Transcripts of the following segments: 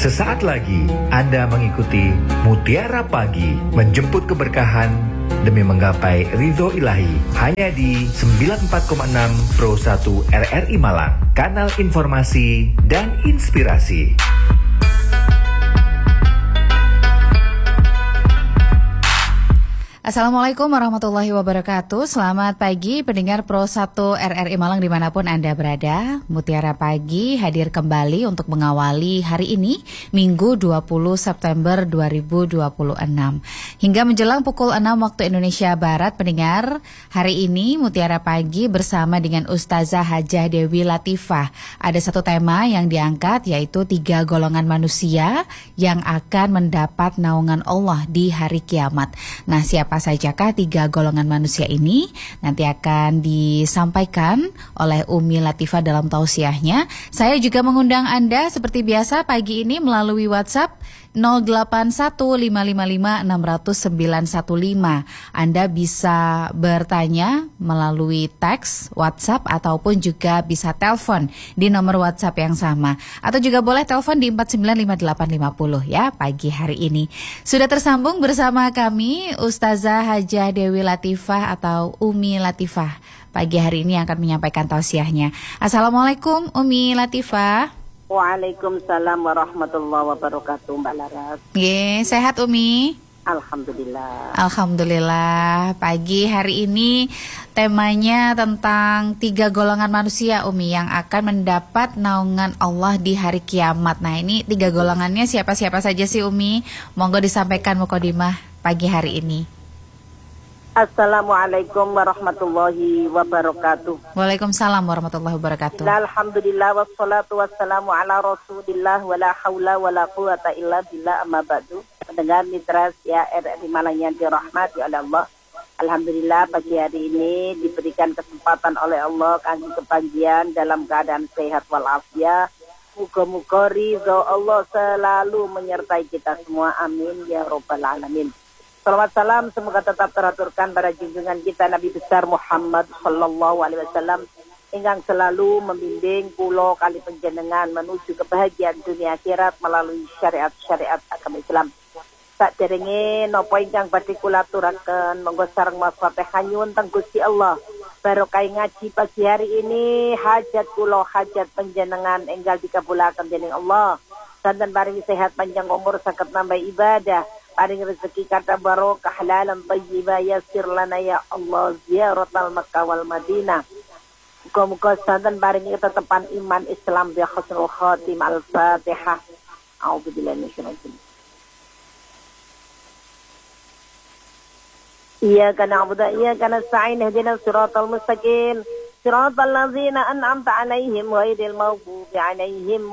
Sesaat lagi Anda mengikuti Mutiara Pagi, menjemput keberkahan demi menggapai ridho ilahi, hanya di 94,6 Pro 1 RRI Malang, kanal informasi dan inspirasi. Assalamualaikum warahmatullahi wabarakatuh. Selamat pagi pendengar Pro 1 RRI Malang dimanapun Anda berada. Mutiara Pagi hadir kembali untuk mengawali hari ini, Minggu 20 September 2026. Hingga menjelang pukul 6 waktu Indonesia Barat, pendengar, hari ini Mutiara Pagi bersama dengan Ustazah Hajah Dewi Latifah. Ada satu tema yang diangkat, yaitu 3 golongan manusia yang akan mendapat naungan Allah di hari kiamat. Nah, siapa sajakah 3 golongan manusia ini? Nanti akan disampaikan oleh Umi Latifah dalam tausiahnya. Saya juga mengundang Anda seperti biasa pagi ini melalui WhatsApp 081555600915. Anda bisa bertanya melalui teks WhatsApp ataupun juga bisa telepon di nomor WhatsApp yang sama. Atau juga boleh telepon di 495850 ya pagi hari ini. Sudah tersambung bersama kami Ustazah Hajah Dewi Latifah atau Umi Latifah. Pagi hari ini akan menyampaikan tausiahnya. Assalamualaikum Umi Latifah. Waalaikumsalam warahmatullahi wabarakatuh, Mbak Laras. Sehat Umi? Alhamdulillah. Alhamdulillah. Pagi hari ini temanya tentang 3 golongan manusia Umi yang akan mendapat naungan Allah di hari kiamat. Nah, ini 3 golongannya siapa-siapa saja sih Umi? Monggo disampaikan mukadimah pagi hari ini. Assalamualaikum warahmatullahi wabarakatuh. Waalaikumsalam warahmatullahi wabarakatuh. Alhamdulillah wassalatu wassalamu ala rasulillah wala hawla wala quwata illa billah amma ba'du. Pendengar mitra ya RRI Malang yang dirahmati oleh Allah. Alhamdulillah pagi hari ini diberikan kesempatan oleh Allah kami kebahagiaan dalam keadaan sehat walafiat. Muga-muga ridho Allah selalu menyertai kita semua. Amin ya rabbal alamin. Salawat salam semoga tetap teraturkan pada junjungan kita Nabi besar Muhammad sallallahu alaihi wasallam ingkang selalu membimbing kula kali panjenengan menuju kebahagiaan dunia akhirat melalui syariat-syariat agama Islam. Saderenge napa ingkang badhe kula aturaken monggo sareng Fatihah nyuwun teng Gusti Allah. Barokah ngaji pagi hari ini hajat kula hajat panjenengan enggal dikabulaken dening Allah. Santen paringi sehat panjang umur saged nambah ibadah. Paring rezeki kata barokah halalan thayyibah yassir lana ya Allah ziyaratal Makkah wal Madinah. Muga-muga santen paringi ketetepan iman Islam bi husnul khatim. Al-Fatihah. A'udzubillahi minasyaitonir rajim. Iyyaka na'budu wa iyyaka nasta'in ihdinas siratal mustaqim. Siratal ladzina an'amta 'alaihim ghairil maghdubi 'alaihim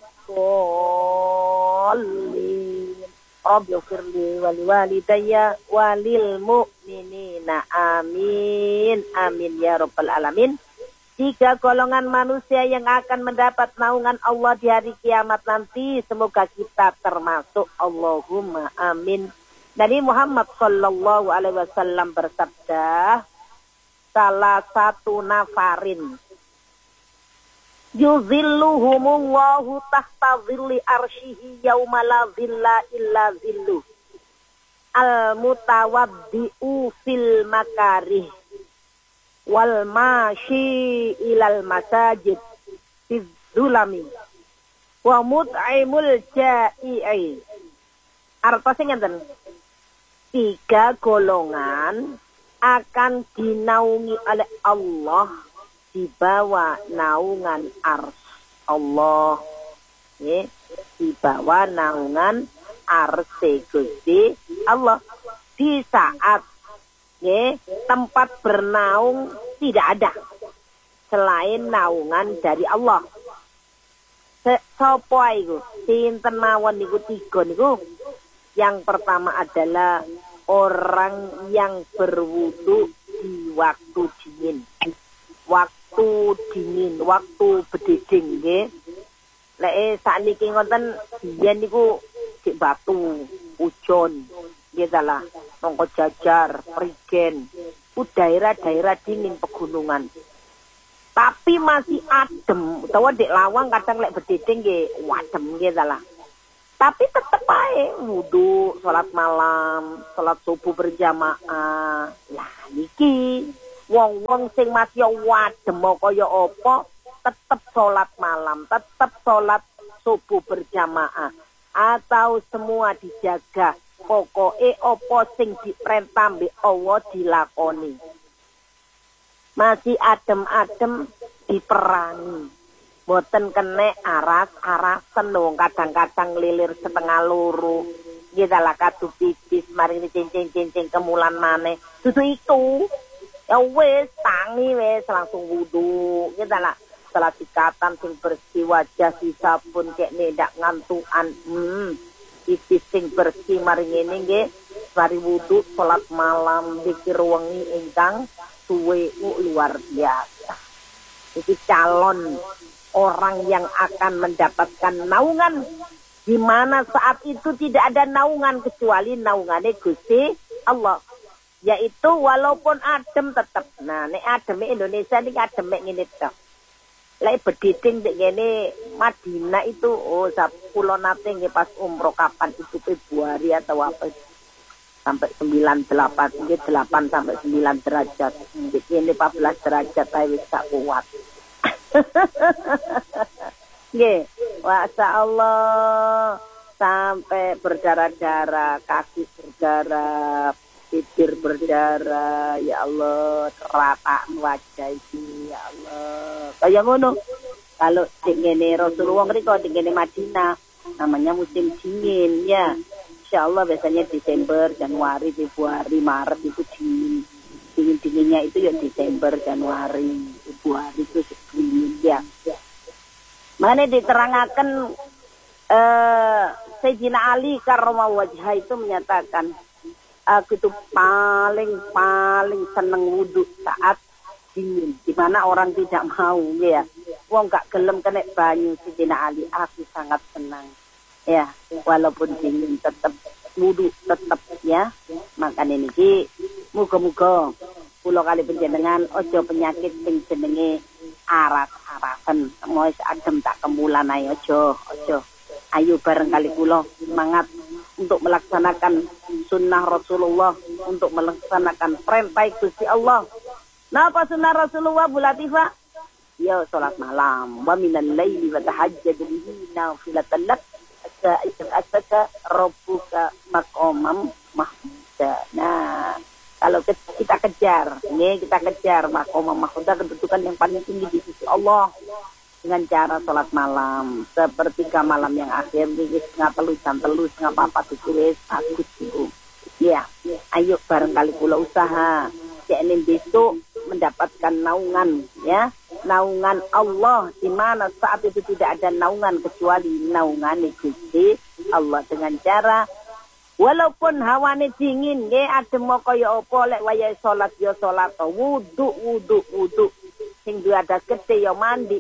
waladdallin. Rabbi firli wali walidayya walil mu'minina amin amin ya rabbal alamin. 3 golongan manusia yang akan mendapat naungan Allah di hari kiamat nanti, semoga kita termasuk, Allahumma amin. Nabi Muhammad sallallahu alaihi wasallam bersabda, salah satu nafarin yuzilluhumullahu tahta zilli arsyihi yauma la zilla illa zilluh al-mutawaddi'u fil makarih wal mashi ilal masajid fi zulami wa mut'imul ja'i'i. Artosnya ngeten, 3 golongan akan dinaungi oleh Allah di bawah naungan ars Allah, ya, di bawah naungan ars Gusti Allah di saat, ya, tempat bernaung tidak ada selain naungan dari Allah. Sopo iku? Sinten mawon niku 3 niku. Yang pertama adalah orang yang berwudu di waktu dingin. Waktu bededing nggih. Lek sakniki ngoten biyen niku cek batu, ujon, nggih ta lah, mongko jajar, prigen. Daerah-daerah dingin pegunungan. Tapi masih adem, utawa dek lawang kadang lek bededing nggih wadem nggih ta lah. Tapi tetep ae wudu, salat malam, salat subuh berjamaah. Lah niki wong-wong sing masih wadem kaya apa tetep salat malam, tetep salat subuh berjamaah atau semua dijaga. Pokoke apa sing diperintah mbek Allah dilakoni. Masih adem-adem diperangi. Boten kene aras-arasen wong kadang-kadang lilir setengah loro. Nggih dalah kadu pipis maring cincin-cincin kemulan maneh. Dudu itu. Ya wis tangi wis langsung wudu. Nggih dalah salat sikatan sing bersih wajah si sabun kek ndak ngantukan. Pipis sing bersih maring ngene nggih. Mari wudu salat malam zikir wengi ingkang suwe luar biasa. Iki calon orang yang akan mendapatkan naungan, di mana saat itu tidak ada naungan kecuali naungannya Gusti Allah, yaitu walaupun adem tetap. Nah, nek ademe Indonesia ini ademe ngene tok. Lek bediding dek ngene Madinah itu kula nate nggih pas umroh kapan itu Februari atau apa sampai 98 nggih 8 sampai 9 derajat. Ini 14 derajat ae wis gak kuat. Nggih, Masya Allah sampai berdarah-darah, kaki berdarah, bibir berdarah, ya Allah, kerataan wajah ini, ya Allah. Kayak ngono. Kalau dingene Rasulullah ngriko dingene Madinah, namanya musim dingin ya. Insya Allah biasanya Desember, Januari, Februari, Maret itu dingin. Dingin-dinginnya itu ya Desember, Januari, Februari itu dingin ya. Mana diterangkan Sayyidina Ali karramallahu wajhah itu menyatakan, aku itu paling seneng wudu saat dingin, di mana orang tidak mau ya. Wong gak gelem kena banyu. Sayyidina Ali, aku sangat senang ya, walaupun dingin tetap wudu tetap ya. Makanya niki muga-muga kula kali panjenengan ojo penyakit sing jenenge aras-arasen, mau adem tak kemulan ae ojo. Ayo bareng kali kula semangat untuk melaksanakan sunnah Rasulullah, untuk melaksanakan perintah Gusti Allah. Napa sunnah Rasulullah Bu Latifah? Ya salat malam, wa minal laili wa tahajjad bihi nafilatan lak asaka rabbuka maqamam mahmuda. Nah, kalau kita kejar maqamam mahmuda, kedudukan yang paling tinggi di sisi Allah dengan cara salat malam, sepertiga malam yang akhir setengah telu jam 3:30 itu wis bagus itu. Ya, ayo bareng kali kula usaha cekne besok mendapatkan naungan ya, naungan Allah, di mana saat itu tidak ada naungan kecuali naungan Gusti Allah, dengan cara walaupun hawane dingin nggih adem kaya apa, lek wayahe salat ya salat, wudu sing duwe ada gede ya mandi.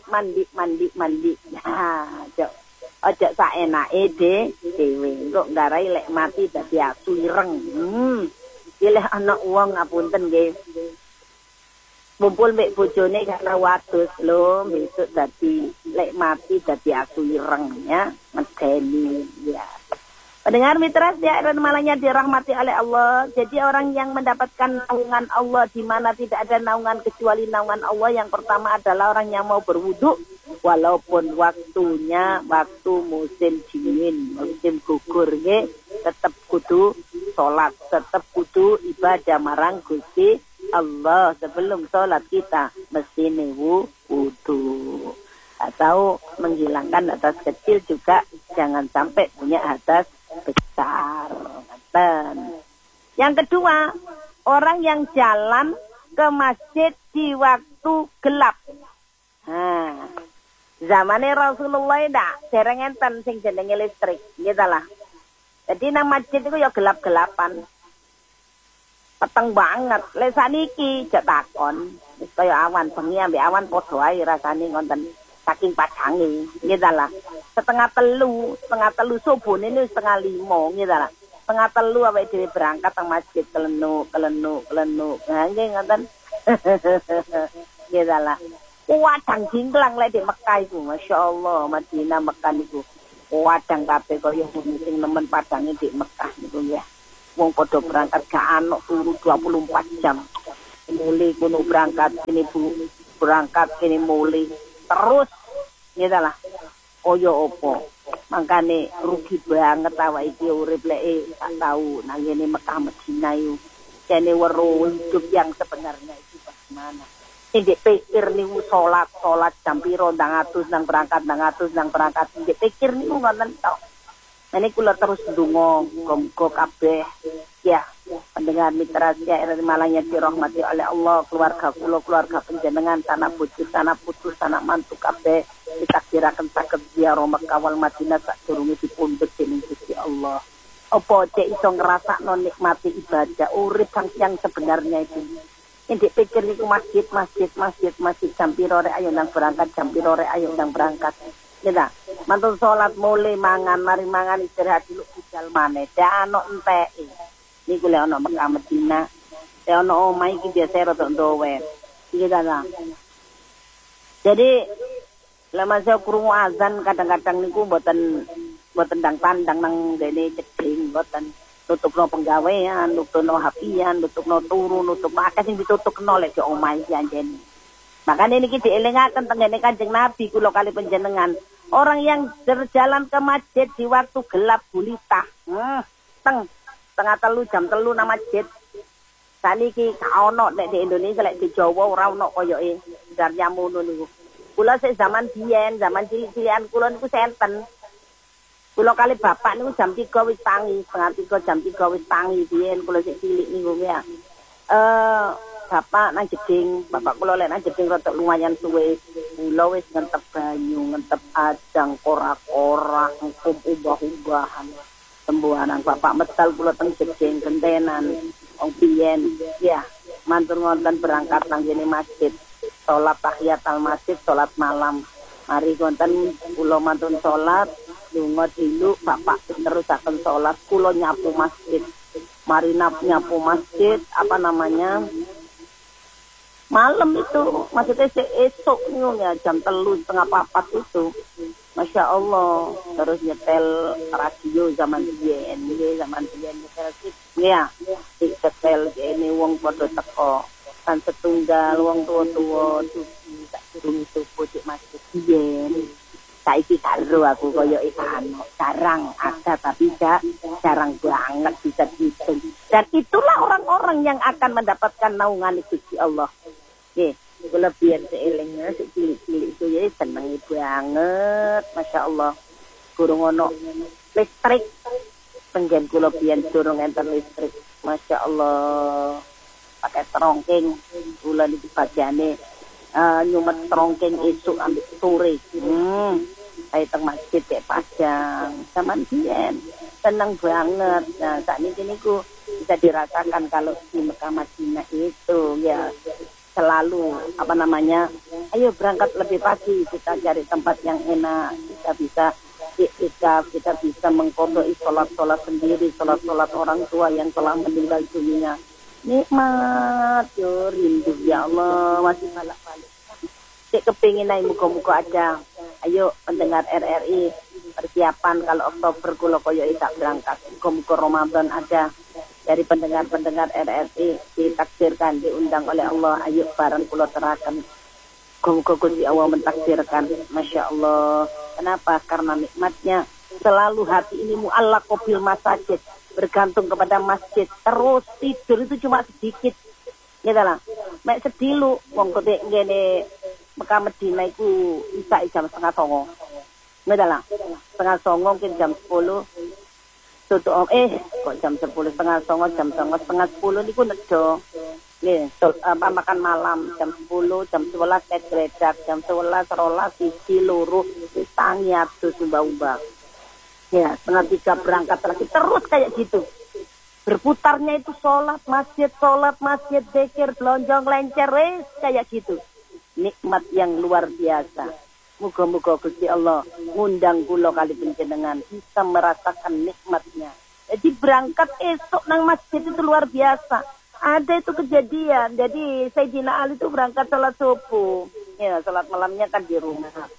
Nah, ojo saenake dhewe kok ngarai lek mati dadi asu ireng. Pilih anak wong ngapunten nggih. Kumpul mbek bojone karena wadus lho, besok dadi lek mati dadi asu ireng ya, medeni ya. Pendengar mitra setia malahnya dirahmati oleh Allah. Jadi orang yang mendapatkan naungan Allah, di mana tidak ada naungan kecuali naungan Allah, yang pertama adalah orang yang mau berwudu walaupun waktunya waktu musim dingin, musim gugur nggih, tetap kudu salat, tetap kudu ibadah marang Gusti Allah. Sebelum salat kita mesti wudu. Atau menghilangkan hadas kecil juga, jangan sampai punya hadas besar. Yang kedua, orang yang jalan ke masjid di waktu gelap. Nah, zamane Rasulullah ndak dereng enten sing jenenge listrik, gitu lah. Jadi nang masjid itu ya gelap-gelapan. Peteng banget. Lek saniki jak takon, wis kaya awan bengi ambek awan padha ae rasane ngonten saking padange, gitu lah. Setengah telu subuh ini 4:30, gitu lah. 4:30 awake dhewe berangkat nang masjid kelenuk. Nah, nggih ngoten. Gitu lah. Wadang jingklang lek di Mekah iku, masyaallah, Madinah Mekah niku. Padang kabeh kaya sing nemen padange di Mekah niku ya. Wong padha berangkat gak ana turu 24 jam. Mulai kuno berangkat kene Bu, berangkat kene mulai terus ya lah. Kaya apa? Mangkane rugi banget awake iki urip lek gak tau nang ngene Mekah Madinah yo. Kene weruh hidup yang sebenarnya itu bagaimana? Ndek pikir niku salat jam piro ndang atus nang berangkat ndek pikir niku ngoten tok. Ini kula terus ndonga muga kabeh ya pendengar mitra RRI Malang yang dirahmati oleh Allah, keluarga kula, keluarga panjenengan, tanah bojo, tanah putus, tanah mantu kabeh ditakdiraken saged ziarah Mekah wal Madinah sadurunge dipundhut dening Gusti Allah. Apa cek iso ngrasakno nikmati ibadah urip yang sebenarnya itu. Ndek pikir niku masjid jam piro rek ayo nang berangkat, jam piro rek ayo nang berangkat. Ya, mantun sholat mulai mari mangan istirahat dulu budal maneh. Dak ana enteke. Niku lek ana Mekah Madinah, lek ana omah iki biasa rada ndowe. Iki ta. Jadi lama saya krungu azan kadang-kadang niku mboten ndang tandang nang dene cedhing mboten. Tutupno penggawean, tutupno hapian, tutupno turu, tutupno akeh sing ditutupno lek di omah iki anjen. Makanya niki dielingaken tengene Kanjeng Nabi kula kali panjenengan. Orang yang berjalan ke masjid di waktu gelap gulita. Tengah jam 3 nang masjid. Saniki gak ono nek di Indonesia lek di Jawa ora ono koyoke darnya ngono niku. Kula sik zaman biyen, zaman cilik-cilikan kula niku senten. Kula kali bapak niku jam 3 wis tangi, setengah 3 jam 3 wis tangi biyen kula sik cilik niku ya. Bapak nang jeding, bapak kula lek nang jeding rada lumayan suwe. Kula wis ngentep banyu, ngentep adang, korak-korak, ngkum ubah-ubahan. Sembuhanan bapak metal kula teng jeding gentenan wong biyen. Ya, mantur ngonten berangkat nang kene masjid. Salat tahiyatul masjid, salat malam. Mari wonten kula mantun salat, lunga dulu bapak terusaken salat, kula nyapu masjid. Mari nyapu masjid, apa namanya? Malam itu, maksudnya esok ya jam 3:30 itu. Masya Allah, terus nyetel radio zaman biyen nyetel ya, nyetel ini wong padha teko. Kan setunggal wong tua-tua suci tak durung subuh di masjid biyen. Saiki karo aku koyo ikan, jarang ada tapi jarang banget bisa dihitung. Dan itulah orang-orang yang akan mendapatkan naungan Gusti Allah. Nggih, kula biyen seelingnya cilik-cilik itu ya seneng banget, Masya Allah. Gurung ono listrik, penggen kula biyen durung enten listrik, Masya Allah. Pakai terongking, kula niki bagiane nyumet terongking esuk ambek sore. Saya teng masjid kayak Padang, zaman biyen seneng banget. Nah, saat ini niku bisa dirasakan kalau di Mekah Madinah itu ya. Selalu apa namanya, ayo berangkat lebih pagi, kita cari tempat yang enak, kita bisa iktikaf, kita bisa mengkodoi sholat sendiri, sholat orang tua yang telah meninggal dunia. Nikmat, yo rindu ya Allah, masih balik-balik. Cek kepingin naik muka-muka ada. Ayo pendengar RRI persiapan kalau Oktober kula koyo tak berangkat. Muka-muka Ramadan ada. Dari pendengar-pendengar RRI ditakdirkan, diundang oleh Allah, ayo bareng kula terakan. Muga-muga Gusti Allah mentakdirkan. Masya Allah. Kenapa? Karena nikmatnya selalu hati ini mu'allaq bil masajid, bergantung kepada masjid. Terus tidur itu cuma sedikit. Ya lah. Mek sedilu wong kote ngene Mekah Madinah iku isa jam 8:30. Nggak lah. 8:30 mungkin jam 10. Tutup kok jam 10 9:30 jam 9:30 niku nedo. Nggih, makan malam jam 10, jam 11 gredak, jam 11 rolas siji loro tangi atus umbah-umbah. Ya, 2:30 berangkat lagi terus kayak gitu. Berputarnya itu sholat masjid, zikir, lonjong, lencer, kayak gitu. Nikmat yang luar biasa. Muga-muga Gusti Allah ngundang kula kali panjenengan bisa merasakan nikmatnya. Jadi berangkat esok nang masjid itu luar biasa. Ada itu kejadian. Jadi Sayyidina Ali itu berangkat sholat subuh. Ya, sholat malamnya kan di rumah.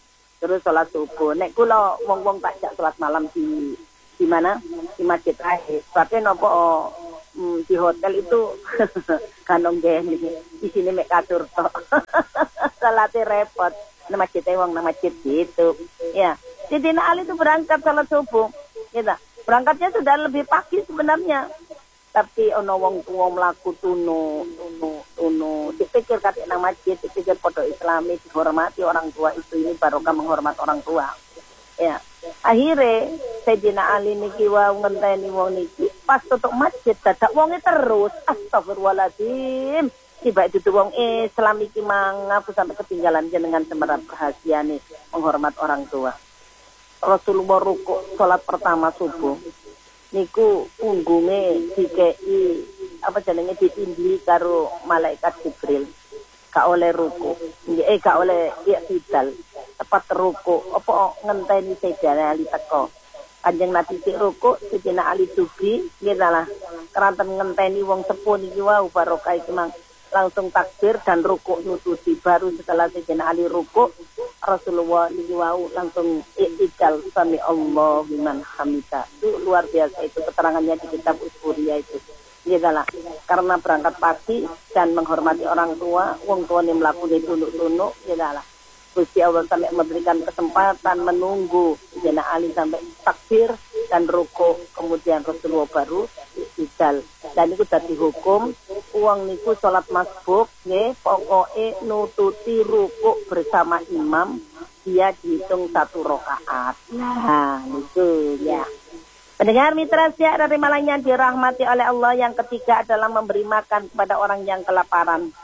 terus sholat subuh. Nek kula wong-wong takjak sholat malam di mana? Di masjid akhir. Tapi nopo di hotel itu kanong nggih di sini mek katur tok. Salate repot. Nang masjid wong nang masjid gitu. Ya. Sidina Ali itu berangkat sholat subuh. Gitu. Berangkatnya sudah lebih pagi sebenarnya. Tapi ono wong tua mlaku tunu dipikir kate nang masjid, dipikir podo Islami, dihormati orang tua, itu ini barokah menghormat orang tua. Ya. Akhirnya Sayyidina Ali niki wau ngenteni wong niki pas tutup masjid dadak wonge terus astagfirullahaladzim. Tiba itu wong Islam iki mangapu sampai ketinggalan jenengan semerap rahasiane menghormat orang tua. Rasulullah rukuk salat pertama subuh. Niku punggunge dikei apa jenenge ditindih karo malaikat Jibril. Gak oleh ruku. Gak oleh i'tidal. Tepat ruku. Apa ngenteni Sayyidina Ali teko. Kanjeng Nabi sik ruku, Sayyidina Ali dugi, nggih lah. Keranten ngenteni wong sepuh niki wau barokah iki mang langsung takbir dan ruku nututi. Baru setelah Sayyidina Ali ruku, Rasulullah niki wau langsung i'tidal sami Allah liman hamida. Itu luar biasa itu keterangannya di kitab Usburiyah itu. Gitu lah. Karena berangkat pagi dan menghormati orang tua, wong tua ini melakukan tunduk-tunduk, gitu lah. Gusti Allah sampai memberikan kesempatan menunggu Sayyidina Ali sampai takbir dan ruku, kemudian Rasulullah baru i'tidal. Dan itu tadi hukum uang niku salat masbuk, nggih, pokoke nututi ruku bersama imam, dia dihitung 1 rakaat. Nah, niku ya. Pendengar mitra siar dari Malang yang dirahmati oleh Allah, yang ketiga adalah memberi makan kepada orang yang kelaparan.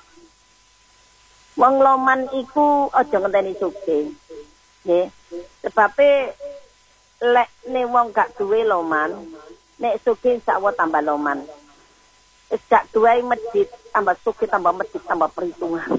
Wong loman iku aja ngenteni sugih. Nggih. Sebabe lek ne wong gak duwe loman, nek sugih sakwa tambah loman. Wis gak duwe masjid, tambah sugih, tambah masjid, tambah perhitungan.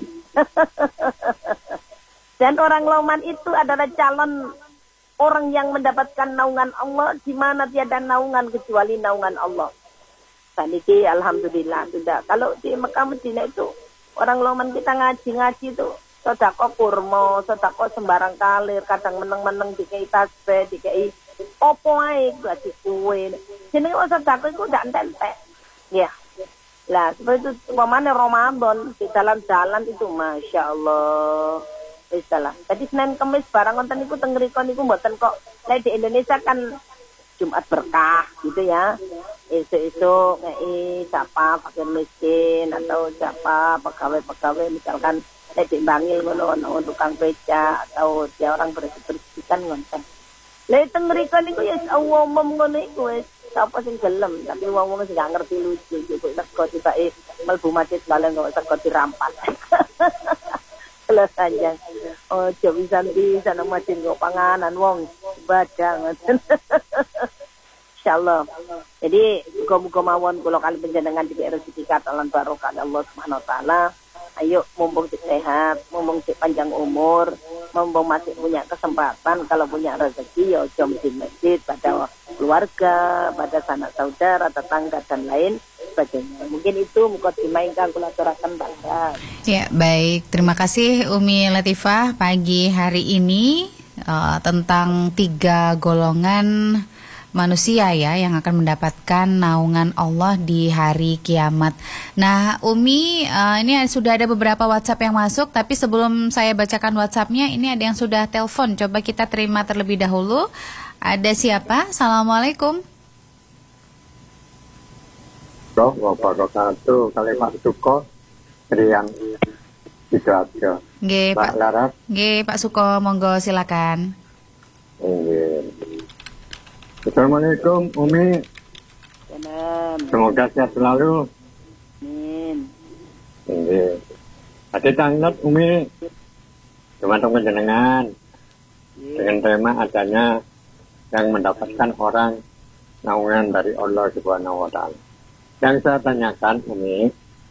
Dan orang loman itu adalah calon orang yang mendapatkan naungan Allah, di mana tiada naungan kecuali naungan Allah. Saniki alhamdulillah sudah. Kalau di Mekah Madinah itu orang loman kita ngaji itu sedekah kurma, sedekah sembarang kalir, kadang meneng-meneng dikei tasbih, dikei opo ae gaji kue. Jenenge sedekah iku ndak entek. Ya. Lah, seperti itu pemane Ramadan di jalan-jalan itu Masya Allah. Wis lah. Jadi Senin Kamis barang wonten niku teng mriku niku mboten kok. Lek di Indonesia kan Jumat berkah gitu ya. Esok-esok ngei siapa fakir miskin atau siapa pegawai-pegawai misalkan lek di Bangil ngono ono tukang beca atau dia orang bersih-bersih kan wonten. Lek teng mriku niku ya umum ngono iku wis sapa sing gelem, tapi wong-wong sing gak ngerti lucu iku teko tibake mlebu masjid balen kok teko dirampas. Kalau sanjang, jauh bisa namatin kok panganan wong badang. Insyaallah. Jadi muga-muga mawon kula kali panjenengan diberi rezeki katalan barokah Allah Subhanahu wa taala. Ayo mumpung sehat, mumpung panjang umur, mumpung masih punya kesempatan, kalau punya rezeki ya aja di masjid pada keluarga, pada sanak saudara, tetangga dan lain sebagainya. Mungkin itu mukadimah ingkang kula aturaken Pak. Ya, baik. Terima kasih Umi Latifah pagi hari ini tentang 3 golongan manusia ya yang akan mendapatkan naungan Allah di hari kiamat. Nah, Umi, ini sudah ada beberapa WhatsApp yang masuk, tapi sebelum saya bacakan WhatsApp-nya, ini ada yang sudah telepon. Coba kita terima terlebih dahulu. Ada siapa? Assalamualaikum. Wabarakatuh. Kali Pak Suko Rian Sidoarjo. Nggih, Pak Laras. Nggih, Pak Suko, monggo silakan. Nggih. Assalamualaikum Umi. Semoga sehat selalu. Amin. Nggih. Ade tanggap Umi. Teman-teman panjenengan dengan tema adanya yang mendapatkan orang naungan dari Allah Subhanahu wa taala. Yang saya tanyakan Umi,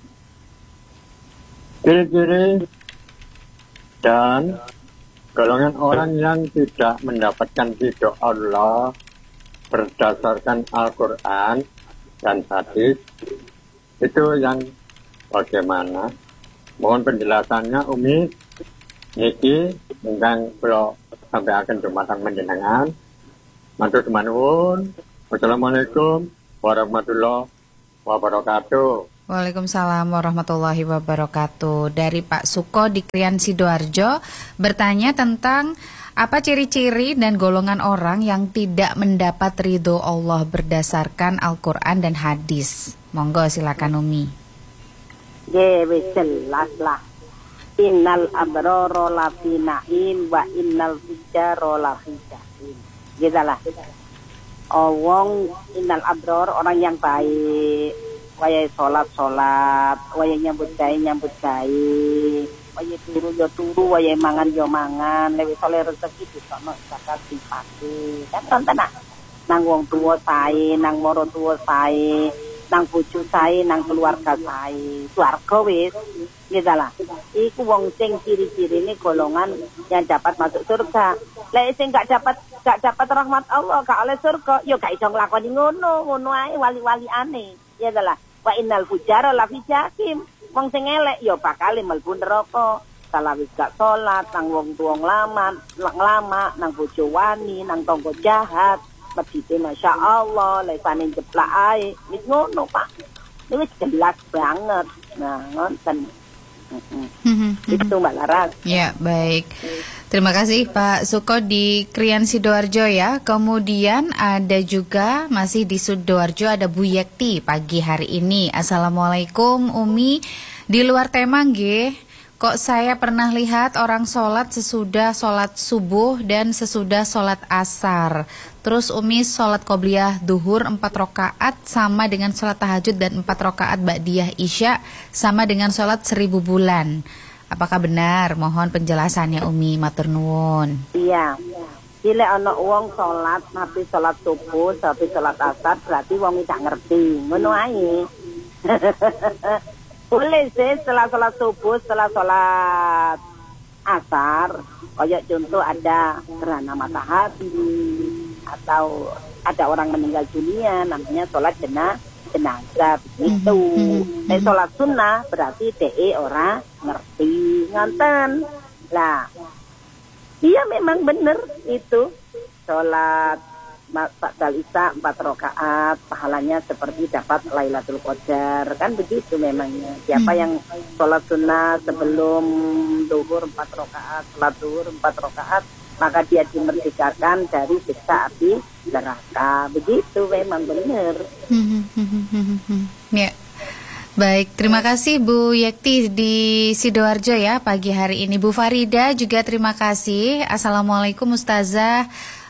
ciri-ciri dan golongan orang yang tidak mendapatkan ridho Allah berdasarkan Al-Quran dan hadis itu yang bagaimana? Mohon penjelasannya Umi. niki ingkang kula sampaiaken dumateng panjenengan. Matur nuwun. Wassalamualaikum warahmatullahi wabarakatuh. Waalaikumsalam warahmatullahi wabarakatuh. Dari Pak Suko di Krian Sidoarjo bertanya tentang apa ciri-ciri dan golongan orang yang tidak mendapat ridho Allah berdasarkan Al-Quran dan hadis. Monggo silakan Umi. Wis jelas lah. Innal abrara lafi na'im wa innal fujjara lafi jahim. Gitu lah. Innal abror orang yang baik, wayai sholat, wayai nyambut gawe, wayai turu, wayai mangan, lewi soleh rezeki disono zakat dipake. Kan nonton nang wong tuwa sae, nang moro tuwa sae, nang bojo sae, nang keluarga sae. Swarga wis, gitu lah. Iku wong sing ciri-cirine golongan yang dapat masuk surga. Lek sing gak dapat rahmat Allah, gak oleh surga, yo gak iso nglakoni ngono ae wali-waliane. Ya lah. Wa innal fujara lafi jahim. Wong sing elek yo bakal mlebu neraka. Salah wis gak salat, nang wong tuwa lama, nang bojo wani, nang tangga jahat, medite masyaallah, lesane jeplak ae. Wis ngono, Pak. Wis jelas banget. Nah, ngoten. Itu Mbak Laras. Ya, baik. Terima kasih Pak Suko di Krian Sidoarjo ya. Kemudian ada juga masih di Sidoarjo ada Bu Yekti pagi hari ini. Assalamualaikum Umi. Di luar tema nggih, kok saya pernah lihat orang sholat sesudah sholat subuh dan sesudah sholat asar. Terus Umi sholat qobliyah duhur 4 rakaat sama dengan sholat tahajud dan 4 rakaat ba'diyah isya sama dengan sholat 1000 bulan. Apakah benar? Mohon penjelasannya Umi, matur nuwun. Iya. Bila ana wong sholat, nabi sholat subuh, nabi sholat asar, berarti wong tidak ngerti. Ngono ae. Boleh sih setelah sholat subuh, setelah sholat asar, kayak contoh ada gerhana matahari atau ada orang meninggal dunia, namanya sholat jenazah begitu. Sholat sunnah berarti DE orang ngerti ngonten. Lah, iya memang benar itu sholat ba'dal isya 4 rakaat pahalanya seperti dapat Lailatul Qadar, kan begitu memangnya. Siapa yang sholat sunnah sebelum duhur 4 rakaat, sholat duhur 4 rakaat, maka dia dimerdekakan dari siksa api neraka. Begitu memang benar. Ya. Baik, terima kasih Bu Yekti di Sidoarjo ya pagi hari ini. Bu Farida juga terima kasih. Assalamualaikum Ustazah.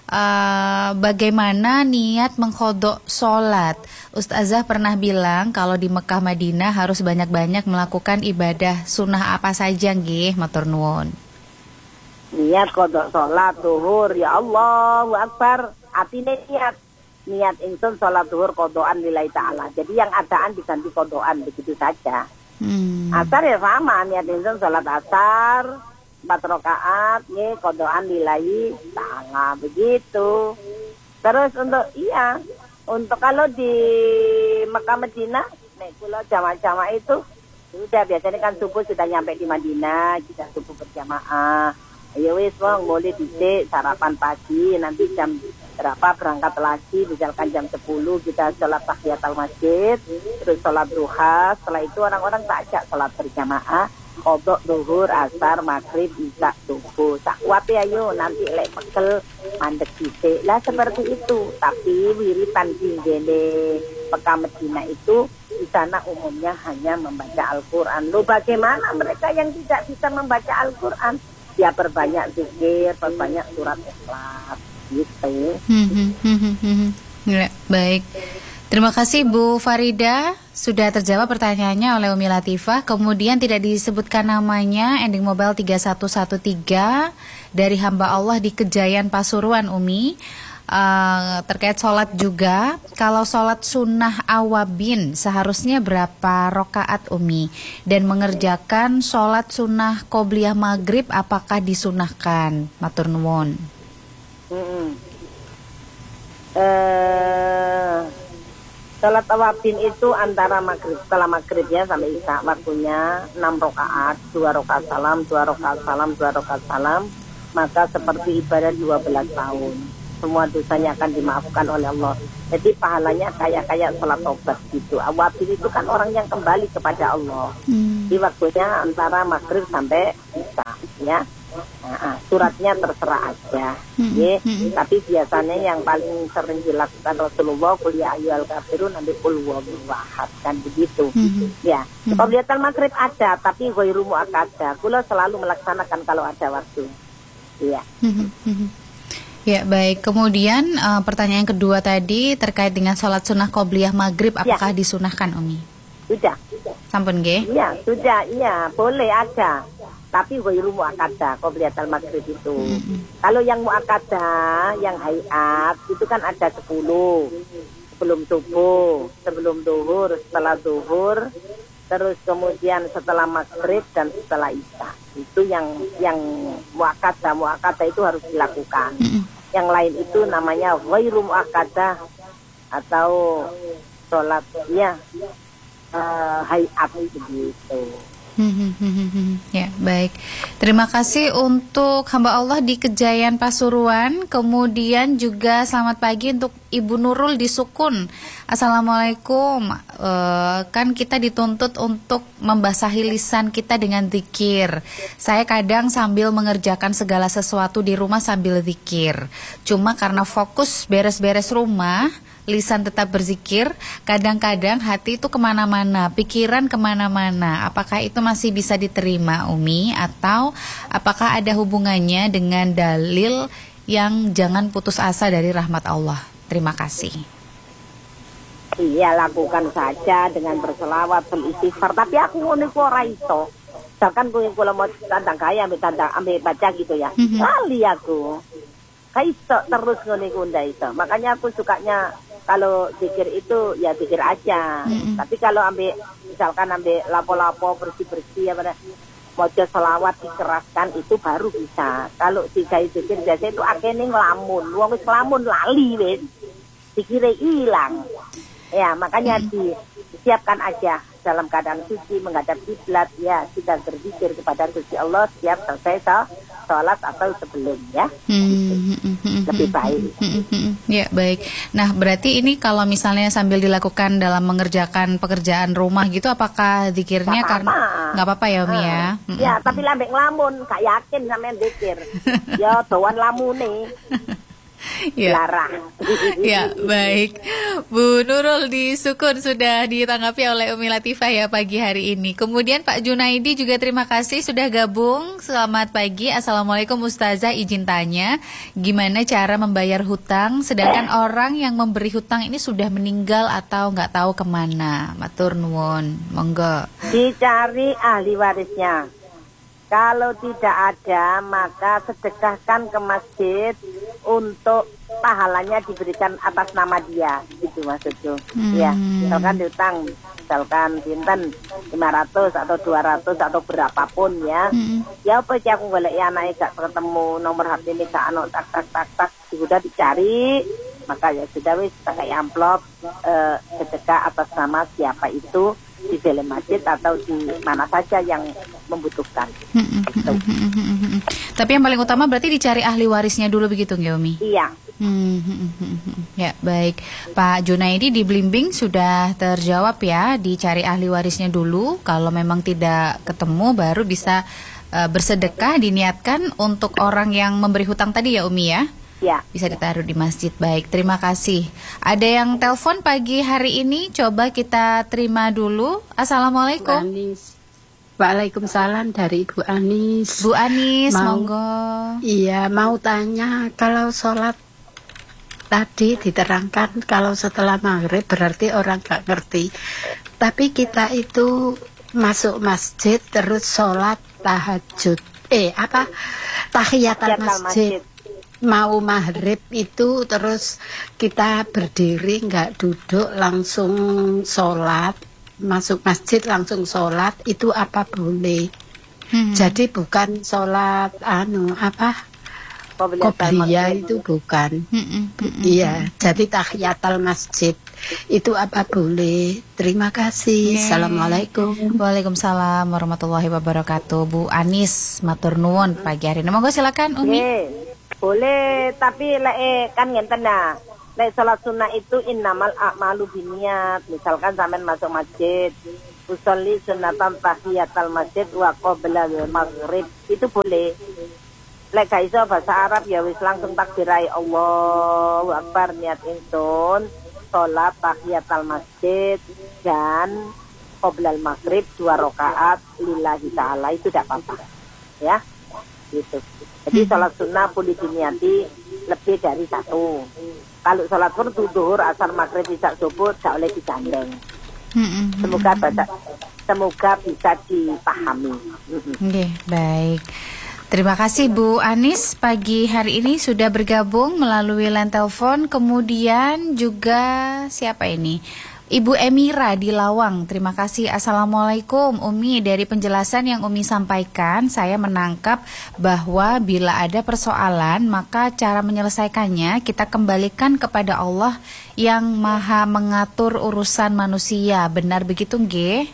Bagaimana niat mengkodok sholat? Ustazah pernah bilang kalau di Mekah Madinah harus banyak-banyak melakukan ibadah sunnah apa saja nggih, matur nuwun. Niat kodok sholat duhur, ya Allahu Akbar. Atine niat ingsun sholat duhur kodokan lillahi ta'ala. Jadi yang adaan diganti kodokan, begitu saja. Asar ya sama, niat ingsun sholat asar 4 rakaat, nih kodokan lillahi ta'ala, begitu. Terus untuk kalau di Mekah Madinah, nek kula jamaah-jamaah itu sudah biasanya kan subuh sudah nyampe di Madinah, kita subuh berjamaah. Ayo wis wong boleh dhisik sarapan pagi, nanti jam berapa berangkat lagi, misalkan jam 10 kita sholat tahiyatul masjid, terus sholat duha. Setelah itu orang-orang tak ajak sholat berjamaah, kodok duhur, asar, maghrib, isya, subuh. Tak kuat ya ayo nanti lek pekel mandek dhisik. Lah seperti itu. Tapi wiritan dinggene Mekah Madinah itu di sana umumnya hanya membaca Al-Qur'an. Loh bagaimana mereka yang tidak bisa membaca Al-Qur'an? Dia perbanyak zikir, perbanyak surat Ikhlas gitu. Ya, baik. Terima kasih Bu Farida. Sudah terjawab pertanyaannya oleh Umi Latifah. Kemudian tidak disebutkan namanya, ending mobile 3113 dari hamba Allah di Kejayan Pasuruan Umi. Terkait sholat juga, kalau sholat sunnah awabin seharusnya berapa rokaat Umi? Dan mengerjakan sholat sunnah qobliyah maghrib apakah disunahkan? Matur nuwun. Salat tawabin itu antara maghrib, setelah maghrib ya sampai isya, waktunya 6 rakaat, 2 rakaat salam, 2 rakaat salam, 2 rakaat salam, maka seperti ibadah 12 tahun. Semua dosanya akan dimaafkan oleh Allah. Jadi pahalanya kayak salat taubat gitu. Awabin itu kan orang yang kembali kepada Allah. Di waktunya antara maghrib sampai isya ya. Suratnya terserah aja, tapi biasanya yang paling sering dilakukan Rasulullah kuliah ayyuhal kafirun ambil qul huwallahu ahad kan begitu. Ya, qobliyatul maghrib ada, tapi ghairu muakkada. Kula selalu melaksanakan kalau ada waktu. Iya. Ya baik. Kemudian pertanyaan kedua tadi terkait dengan sholat sunnah qobliyah maghrib, apakah disunahkan Umi? Sudah. Sampun nggih? Iya, sudah. Iya, boleh ada. Tapi ghairu muakkada qobliyatul maghrib itu. Kalau yang muakkada, yang hayat itu kan ada 10. Sebelum subuh, sebelum zuhur, setelah zuhur, terus kemudian setelah maghrib dan setelah isya. Itu yang muakkada itu harus dilakukan. Yang lain itu namanya ghairu muakkada atau sholatnya hayat begitu. Ya baik, terima kasih untuk hamba Allah di Kejayan Pasuruan. Kemudian juga selamat pagi untuk Ibu Nurul di Sukun. Assalamualaikum. Kan kita dituntut untuk membasahi lisan kita dengan zikir. Saya kadang sambil mengerjakan segala sesuatu di rumah sambil zikir. Cuma karena fokus beres-beres rumah, lisan tetap berzikir, kadang-kadang hati itu kemana-mana, pikiran kemana-mana. Apakah itu masih bisa diterima, Umi? Atau apakah ada hubungannya dengan dalil yang jangan putus asa dari rahmat Allah? Terima kasih. Iya, lakukan saja dengan berselawat, beristighfar. Tapi aku ngono iku ora iso. Misalkan kalau mau tandang kaya, ambil baca gitu ya. Lali aku. Kaiso terus ngono iku ndak iso. Makanya aku sukanya kalau zikir itu ya zikir aja. Tapi kalau misalkan ambil lapo-lapo bersih-bersih apa maca selawat dikeraskan itu baru bisa. Kalau dikai zikir biasa itu akene ngelamun. Wong wis ngelamun lali wis. Zikire hilang. Ya, makanya disiapkan aja dalam keadaan suci menghadap kiblat ya, kita berzikir kepada Gusti Allah setiap selesai sholat atau sebelum ya. Lebih baik. Ya baik. Nah berarti ini kalau misalnya sambil dilakukan dalam mengerjakan pekerjaan rumah gitu, apakah zikirnya karena nggak apa-apa ya Umi ya? Ya tapi lambek ngelamun, gak yakin sampean zikir. Ya doan lamune. Ya. Ya baik, Bu Nurul di Sukun sudah ditanggapi oleh Umi Latifah ya pagi hari ini. Kemudian Pak Junaidi juga terima kasih sudah gabung. Selamat pagi, Assalamualaikum Ustazah, izin tanya, gimana cara membayar hutang sedangkan orang yang memberi hutang ini sudah meninggal atau nggak tahu kemana? Matur nuwun, monggo. Dicari ahli warisnya. Kalau tidak ada, maka sedekahkan ke masjid untuk pahalanya diberikan atas nama dia, gitu maksudku. Ya, misalkan diutang, misalkan binten 500 atau 200 atau berapapun ya. Ya apa sih aku golek ya anaknya gak ketemu nomor HP ini gak ano tak sudah dicari, maka ya sudah wis pakai amplop sedekah atas nama siapa itu di dalam masjid atau di mana saja yang membutuhkan. Tapi yang paling utama berarti dicari ahli warisnya dulu begitu nggak Umi? Iya. Ya baik, Pak Junaidi di Blimbing sudah terjawab ya, dicari ahli warisnya dulu. Kalau memang tidak ketemu baru bisa bersedekah, diniatkan untuk orang yang memberi hutang tadi ya Umi ya? Ya. Bisa ditaruh di masjid. Baik, terima kasih. Ada yang telepon pagi hari ini, coba kita terima dulu. Assalamualaikum. Waalaikumsalam dari Ibu Anis. Bu Anis, monggo. Iya, mau tanya kalau sholat tadi diterangkan kalau setelah maghrib berarti orang gak ngerti. Tapi kita itu masuk masjid terus sholat tahajud. Tahiyatul masjid. Mau maghrib itu terus kita berdiri nggak duduk langsung sholat, masuk masjid langsung sholat, itu apa boleh? Jadi bukan sholat Qobliyah itu bukan. Iya, jadi tahiyatul masjid itu apa boleh? Terima kasih. Assalamualaikum. Waalaikumsalam warahmatullahi wabarakatuh. Bu Anis matur nuwun pagi hari ini. Monggo silakan Umi. Boleh, tapi kan ngenten nah. Lek salat sunnah itu innamal a'malu binniyat. Misalkan sampean masuk masjid, usolli sunnatan tahiyatul masjid wa qabla maghrib, itu boleh. Lek gak iso bahasa Arab ya wis langsung takbirai Allahu Akbar, niat ingsun salat tahiyatul masjid dan qoblal maghrib 2 rakaat lillahi ta'ala, itu tidak apa-apa ya gitu. Jadi salat sunnah boleh diniati lebih dari 1. Kalau salat fardu zuhur, asar, maghrib, isya, subuh tidak oleh digandeng. Semoga bisa dipahami. Oke, baik. Terima kasih Bu Anis pagi hari ini sudah bergabung melalui line telepon. Kemudian juga siapa ini? Ibu Emira di Lawang. Terima kasih. Assalamualaikum Umi. Dari penjelasan yang Umi sampaikan, saya menangkap bahwa bila ada persoalan, maka cara menyelesaikannya kita kembalikan kepada Allah yang maha mengatur urusan manusia. Benar begitu nggih?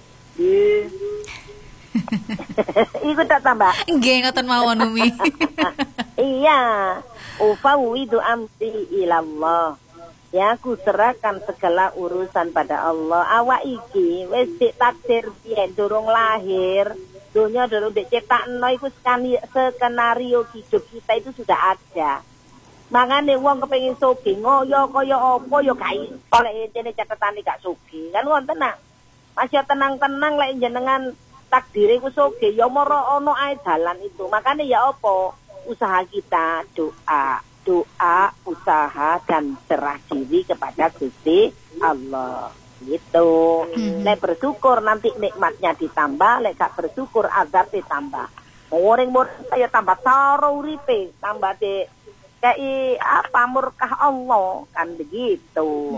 Ikut tak tambah? Nggih, ngoten mawon Umi. Iya. Ufawwidu amri ilallah. Ya, aku serahkan segala urusan pada Allah. Awak iki wis ditakdir biyen durung lahir. Dunia durung dicetakno iku skenario hidup kita itu sudah ada. Mangane wong kepengin sugih ngoyo kaya apa ya gak iso lek intine catetane gak sugih. Kan wonten nak. Masih tenang-tenang lek jenengan takdire ku sugih ya moro ono ae dalan itu. Makanya ya apa? Usaha kita doa, usaha dan serah diri kepada Gusti Allah. Gitu. Lek bersyukur nanti nikmatnya ditambah, lek gak bersyukur azab ditambah. Moring-moring saya tambah saro uripe, tambah de kayak apa murkah Allah kan begitu.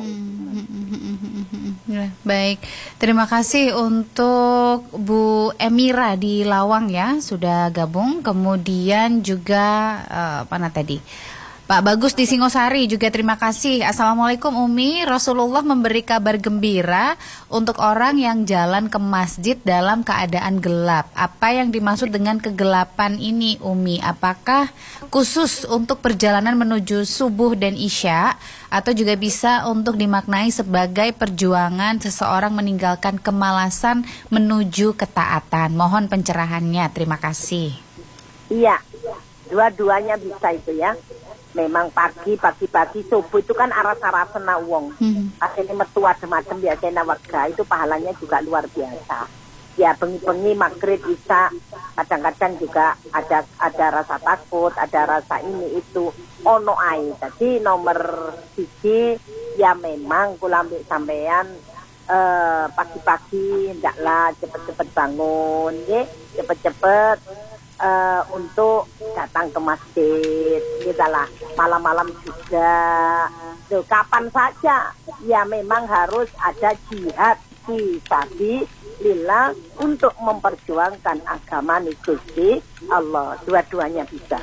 Ya, baik, terima kasih untuk Bu Emira di Lawang ya sudah gabung. Kemudian juga mana tadi? Pak Bagus di Singosari juga terima kasih. Assalamualaikum Umi. Rasulullah memberi kabar gembira untuk orang yang jalan ke masjid dalam keadaan gelap. Apa yang dimaksud dengan kegelapan ini Umi? Apakah khusus untuk perjalanan menuju subuh dan isya, atau juga bisa untuk dimaknai sebagai perjuangan seseorang meninggalkan kemalasan menuju ketaatan? Mohon pencerahannya. Terima kasih. Iya, dua-duanya bisa itu ya. Memang pagi subuh itu kan aras-arasena wong. Akhirnya metu macam biasanya warga itu pahalanya juga luar biasa. Ya bengi-bengi maghrib isya kadang-kadang juga ada rasa takut, ada rasa ini itu ono ae. Jadi nomor 1 ya memang kula ambek sampean pagi-pagi ndaklah cepet-cepet bangun nggih, cepet-cepet untuk datang ke masjid, gitulah. Malam-malam juga. Tuh, kapan saja ya memang harus ada jihad fi sabilillah untuk memperjuangkan agama Gusti Allah. Dua-duanya bisa.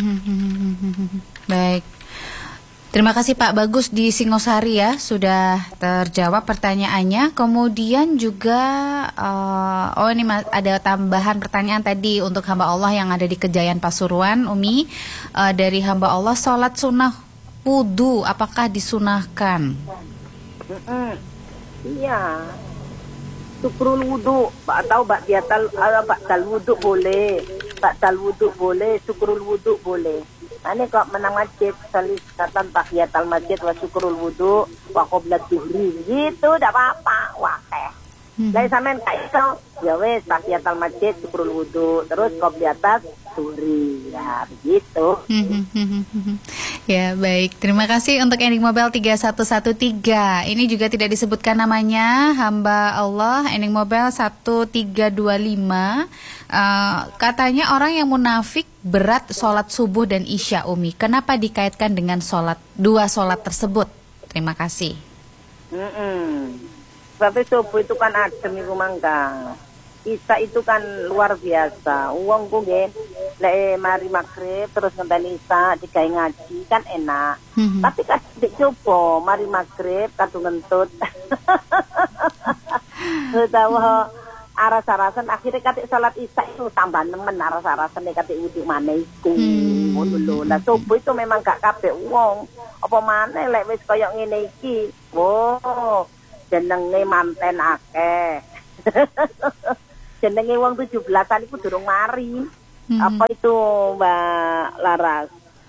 Baik. Terima kasih Pak Bagus di Singosari ya, sudah terjawab pertanyaannya. Kemudian juga, ini ada tambahan pertanyaan tadi untuk hamba Allah yang ada di Kejayan Pasuruan, Umi. Dari hamba Allah, sholat sunnah wudu, apakah disunahkan? Iya. Syukrul wudu, atau ba'dal wudu boleh. Ba'dal wudu boleh, syukrul wudu boleh. Ini kok menang masjid, salatan tahiyatul masjid wa syukrul wudu wa qoblat zuhri, gitu, tidak apa-apa, wakeh. Lain sampean kayak itu, ya wes tahiyatul masjid, syukrul wudu, terus qoblat zuhri, ya begitu. Ya baik, terima kasih untuk ending mobile 3113. Ini juga tidak disebutkan namanya, hamba Allah, ending mobile 1325. Katanya orang yang munafik berat sholat subuh dan isya Umi. Kenapa dikaitkan dengan dua sholat tersebut? Terima kasih. Tapi subuh itu kan adem iku mangga. Isya itu kan luar biasa. Wong ku nggih lek mari maghrib terus ngenteni Isya digawe ngaji kan enak. Tapi kan dicoba mari maghrib kadung ngentut. Utawa aras-arasan akhirnya katik salat Isya itu tambah nemen aras-arasan katik wudu maneh iku. Ngono lho. Lah subuh itu memang gak kabeh wong. Apa maneh lek wis kaya ngene iki. Oh, jenenge manten akeh. Jenenge wong 17-an iku durung mari. Apa itu Mbak Laras?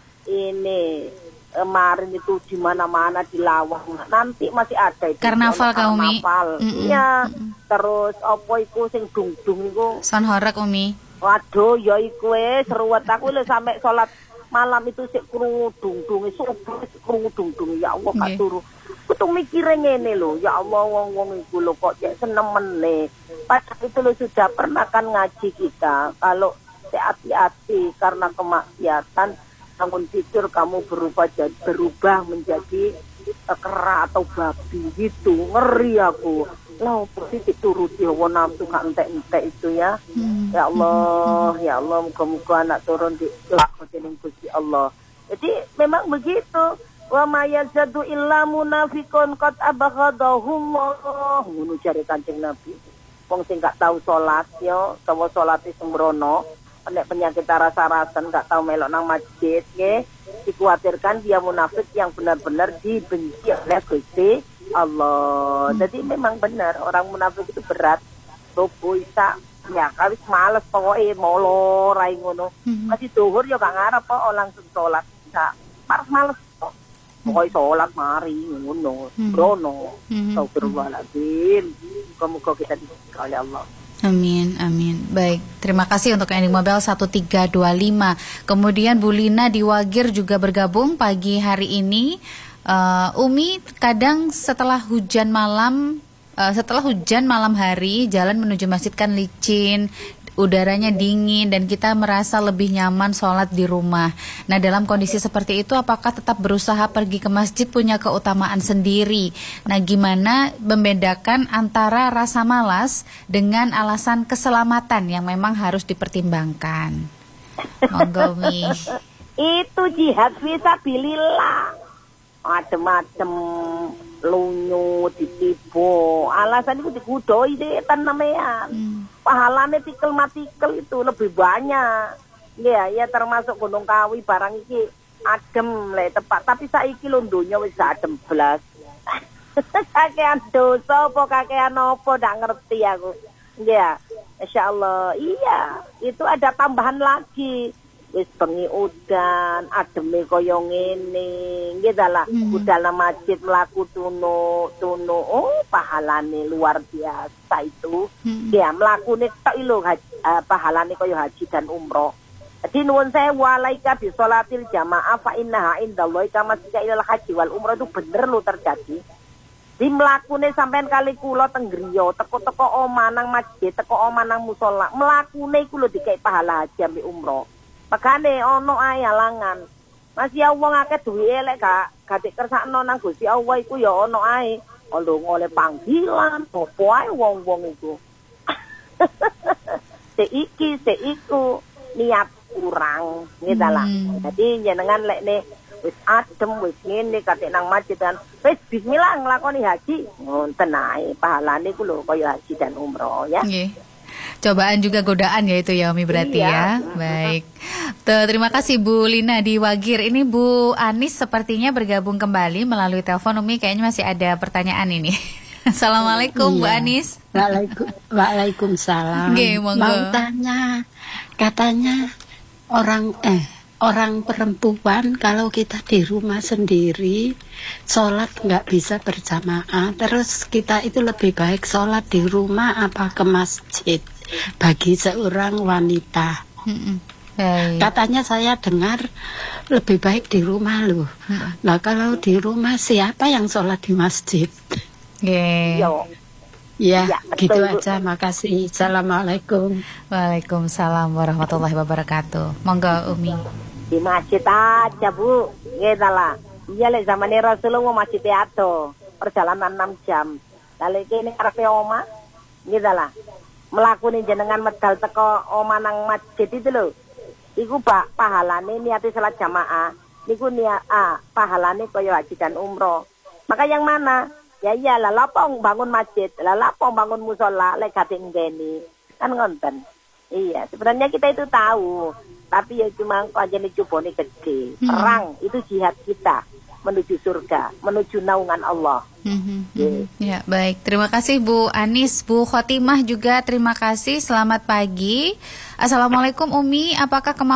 Ini kemarin itu di mana-mana di Lawang. Nanti masih ada itu. Karnaval kau Umi. Iya. Terus apa iku sing dung-dung iku? Son horek Umi. Waduh, ya iku seruat aku lho sampai salat malam itu sik krungu dung-dung, subuh sik krungu dung-dung. Ya Allah gak turu. Aku tuh mikire ngene lho, ya Allah wong-wong iku lho kok cek senemene. Padahal itu lho sudah pernah kan ngaji kita. Kalau hati-hati karena kemaksiatan, namun tidur kamu berubah menjadi kera atau babi gitu. Ngeri aku. Lah posisi turuti hawa nafsu gak entek-entek itu ya. Ya Allah, muga-muga anak turun di dening Gusti Allah. Jadi memang begitu. Wa ma yazadu illa munafiqun qad abaghadahumullah. Ngono jare Kanjeng Nabi. Wong sing gak tahu salat yo, utawa salate sembrono, nek penyakit rasa-rasan gak tahu melok nang masjid nggih, dikhawatirkan dia munafik yang benar-benar dibenci oleh Gusti Allah. Jadi memang benar orang munafik itu berat. Subuh Isya ya kawis males pokoke molor ae ngono. Masih zuhur yo gak ngarep kok langsung salat. Males kok. Pokoke salat mari ngono. Brono. Astagfirullahaladzim. Semoga kita diberkahi oleh Allah. Amin, amin. Baik, terima kasih untuk ending mobile 1325. Kemudian Bu Lina di Wagir juga bergabung pagi hari ini. Umi, kadang setelah hujan malam hari, jalan menuju masjid kan licin, udaranya dingin, dan kita merasa lebih nyaman sholat di rumah. Nah, dalam kondisi seperti itu, apakah tetap berusaha pergi ke masjid punya keutamaan sendiri? Nah, gimana membedakan antara rasa malas dengan alasan keselamatan yang memang harus dipertimbangkan? Monggo, Umi. Itu jihad fisabilillah. Macem-macem lunyu ditipu, alasan itu digudoi setan namanya. Pahalane tikel-matikel itu lebih banyak. Ya termasuk Gunung Kawi barang iki adem le tepat, tapi saiki lho donya wis adem blas. Kakean dosa apa kakean apa ndak ngerti aku. Ya, insyaallah. Iya, itu ada tambahan lagi. Wis bengi udan, ademe kaya ngene. Nggih dalah, budal nang masjid mlaku tunu. Oh, pahalane luar biasa itu. Ya, mlakune tok lho pahalane kaya haji dan umroh. Jadi nuwun sewu alaika bi sholatil jamaah fa innaha indallahi kama sika ilal haji wal umroh itu bener lho terjadi. Di mlakune sampean kali kula teng griya, teko-teko omah nang masjid, teko omah nang musala, mlakune iku lho dikek pahala haji ambek umroh. Makane ono ae halangan. Masih ya wong akeh duwe lek gak dikersakno nang Gusti Allah iku ya ono ae. Oleh oleh panggilan, opo ae wong-wong iku. Seiku niat kurang ngitalah. Jadi jenengan lekne wis adem wis ngene katik nang masjid dan wis bismillah nglakoni haji. Ngoten ae pahalane iku lho kaya haji dan umroh ya. Nggih. Cobaan juga godaan ya itu ya Umi berarti ya. Baik. Terima kasih Bu Lina di Wagir. Ini Bu Anis sepertinya bergabung kembali melalui telepon. Umi kayaknya masih ada pertanyaan ini. Assalamualaikum Bu Anis. Waalaikumsalam. Mau tanya, katanya orang perempuan kalau kita di rumah sendiri sholat nggak bisa berjamaah, terus kita itu lebih baik sholat di rumah apa ke masjid bagi seorang wanita? Katanya saya dengar lebih baik di rumah loh. Nah kalau di rumah siapa yang sholat di masjid? Ya, gitu aja. Makasih. Assalamualaikum. Waalaikumsalam warahmatullahi wabarakatuh. Monggo Umi. Di masjid aja Bu. Gitu lah. Iya lek zamane Rasulullah masjid ato. Perjalanan 6 jam. Lalu ini arep omah. Gitu lah. melakoni jenengan medal teko omanang masjid itu loh. Iku pahalane niati salat jamaah. Niku pahalane kaya haji dan umroh. Maka yang mana? Ya iyalah lapong bangun masjid, lapong bangun musola, lek gate nggeni. Kan ngonten. Iya, sebenarnya kita itu tahu, tapi ya cuma anjene cubone gede. Perang itu jihad kita menuju surga, menuju naungan Allah. Ya, baik. Terima kasih Bu Anis, Bu Khotimah juga terima kasih. Selamat pagi. Assalamualaikum Umi, apakah